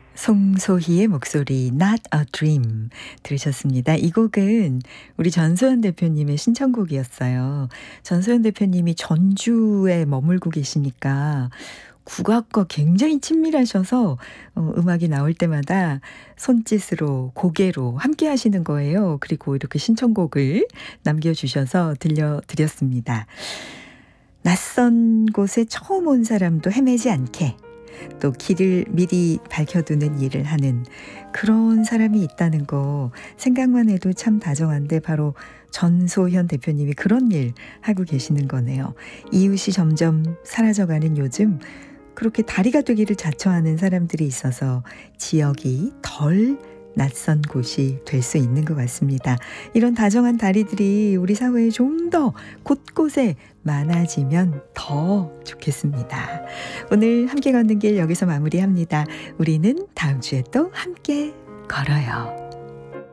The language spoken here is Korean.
송소희의 목소리 Not a Dream 들으셨습니다. 이 곡은 우리 전소연 대표님의 신청곡이었어요. 전소연 대표님이 전주에 머물고 계시니까 국악과 굉장히 친밀하셔서 음악이 나올 때마다 손짓으로 고개로 함께 하시는 거예요. 그리고 이렇게 신청곡을 남겨주셔서 들려드렸습니다. 낯선 곳에 처음 온 사람도 헤매지 않게 또 길을 미리 밝혀두는 일을 하는 그런 사람이 있다는 거 생각만 해도 참 다정한데 바로 전소현 대표님이 그런 일 하고 계시는 거네요. 이웃이 점점 사라져가는 요즘 그렇게 다리가 되기를 자처하는 사람들이 있어서 지역이 덜 낯선 곳이 될 수 있는 것 같습니다. 이런 다정한 다리들이 우리 사회에 좀 더 곳곳에 많아지면 더 좋겠습니다. 오늘 함께 걷는 길 여기서 마무리합니다. 우리는 다음 주에 또 함께 걸어요.